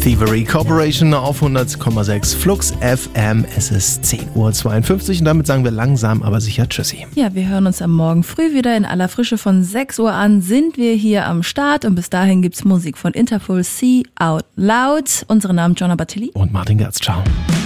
Thievery Corporation auf 100,6 Flux FM. Es ist 10:52 Uhr und damit sagen wir langsam, aber sicher Tschüssi. Ja, wir hören uns am Morgen früh wieder in aller Frische. Von 6 Uhr an sind wir hier am Start und bis dahin gibt's Musik von Interpol, See Out Loud. Unsere Namen Jonna Bartelli und Martin Gerz. Ciao.